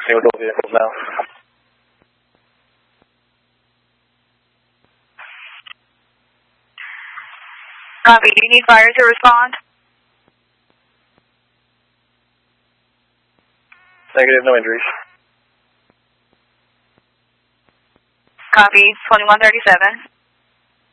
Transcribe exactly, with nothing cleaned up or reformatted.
single door vehicles now. Copy. Do you need fire to respond? Negative, no injuries. Copy. twenty-one thirty-seven.